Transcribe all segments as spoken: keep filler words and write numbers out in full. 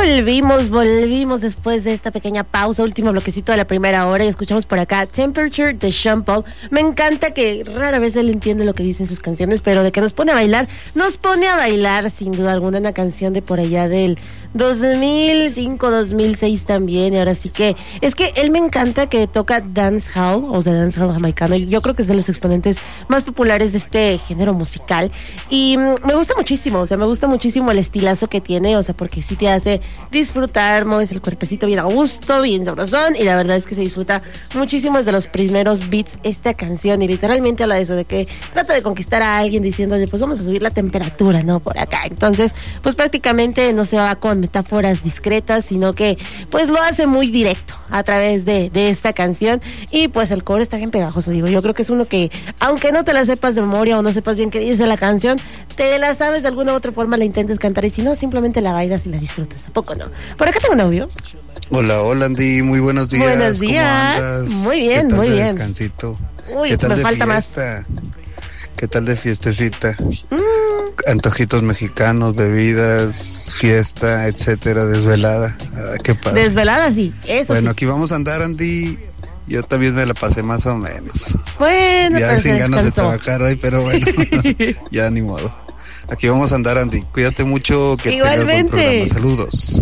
volvimos, volvimos después de esta pequeña pausa, último bloquecito de la primera hora, y escuchamos por acá Temperature de Sean Paul. Me encanta que rara vez él entiende lo que dicen sus canciones, pero de que nos pone a bailar, nos pone a bailar sin duda alguna, una canción de por allá del dos mil cinco, dos mil seis también. Y ahora sí que, es que él me encanta que toca dancehall, o sea, dancehall jamaicano. Yo creo que es de los exponentes más populares de este género musical, y mm, me gusta muchísimo, o sea, me gusta muchísimo el estilazo que tiene, o sea, porque sí te hace disfrutar, mueves el cuerpecito bien a gusto, bien sabrosón, y la verdad es que se disfruta muchísimo desde los primeros beats esta canción, y literalmente habla de eso, de que trata de conquistar a alguien diciéndole, pues vamos a subir la temperatura, ¿no? Por acá. Entonces, pues prácticamente no se va con metáforas discretas, sino que pues lo hace muy directo a través de, de esta canción, y pues el coro está bien pegajoso, digo, yo creo que es uno que, aunque no te la sepas de memoria o no sepas bien qué dice la canción, te la sabes de alguna u otra forma, la intentes cantar, y si no, simplemente la bailas y la disfrutas, ¿a poco no? Por acá tengo un audio. Hola, hola Andy, muy buenos días. Buenos días. ¿Cómo andas? Muy bien, ¿Qué tal muy de bien. Descansito? Uy, ¿Qué tal me de falta fiesta? Más. ¿Qué tal de fiestecita? Mm. Antojitos mexicanos, bebidas, fiesta, etcétera, desvelada. Ah, qué padre. Desvelada, sí, eso Bueno, sí. aquí vamos a andar, Andy. Yo también me la pasé más o menos. Bueno, ya pero sin se ganas descansó. de trabajar hoy, pero bueno, ya ni modo. Aquí vamos a andar, Andy. Cuídate mucho, que Igualmente. tengas buen programa. Saludos.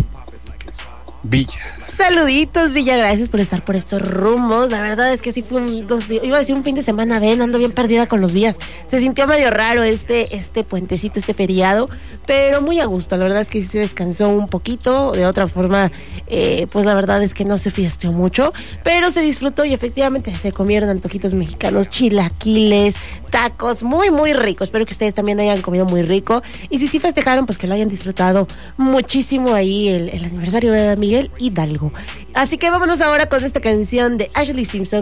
Villa. Saluditos, Villa, gracias por estar por estos rumbos. La verdad es que sí fue un, dos, iba a decir un fin de semana, ven, ando bien perdida con los días. Se sintió medio raro este, este puentecito, este feriado, pero muy a gusto. La verdad es que sí se descansó un poquito. De otra forma, eh, pues la verdad es que no se fiesteó mucho, pero se disfrutó, y efectivamente se comieron antojitos mexicanos, chilaquiles, tacos, muy, muy ricos. Espero que ustedes también hayan comido muy rico, y si sí festejaron, pues que lo hayan disfrutado muchísimo ahí el, el aniversario de Miguel Hidalgo. Así que vámonos ahora con esta canción de Ashley Simpson.